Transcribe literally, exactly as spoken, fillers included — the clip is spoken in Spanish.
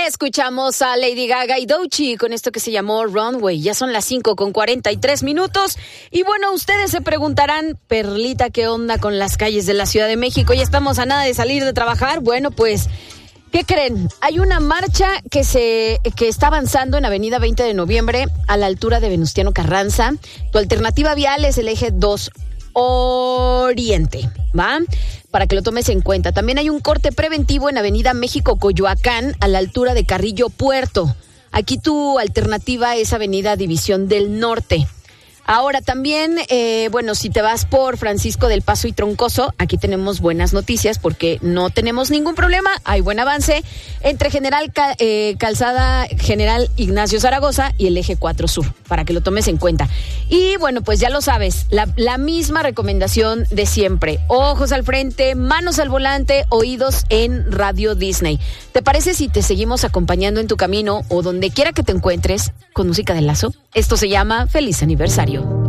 Escuchamos a Lady Gaga y Doechii con esto que se llamó Runway. Ya son las cinco con cuarenta y tres minutos. Y bueno, ustedes se preguntarán, Perlita, ¿qué onda con las calles de la Ciudad de México? Ya estamos a nada de salir de trabajar. Bueno, pues, ¿qué creen? Hay una marcha que se que está avanzando en Avenida veinte de noviembre a la altura de Venustiano Carranza. Tu alternativa vial es el eje dos Oriente, ¿va? Para que lo tomes en cuenta. También hay un corte preventivo en Avenida México-Coyoacán a la altura de Carrillo Puerto. Aquí tu alternativa es Avenida División del Norte. Ahora también, eh, bueno, si te vas por Francisco del Paso y Troncoso, aquí tenemos buenas noticias porque no tenemos ningún problema, hay buen avance entre General eh, Calzada General Ignacio Zaragoza y el eje cuatro Sur, para que lo tomes en cuenta. Y bueno, pues ya lo sabes, la, la misma recomendación de siempre, ojos al frente, manos al volante, oídos en Radio Disney. ¿Te parece si te seguimos acompañando en tu camino o donde quiera que te encuentres con música de Lazo? Esto se llama Feliz Aniversario.